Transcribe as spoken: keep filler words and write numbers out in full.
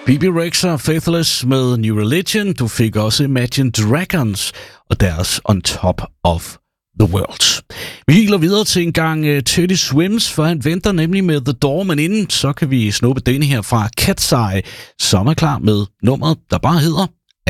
Bebe Rexha, Faithless med New Religion. Du fik også Imagine Dragons og deres On Top of the World. Vi hiler videre til en gang uh, Teddy Swims, for han venter nemlig med The Door, men inden så kan vi snuppe denne her fra Cat's Eye, som er klar med nummeret, der bare hedder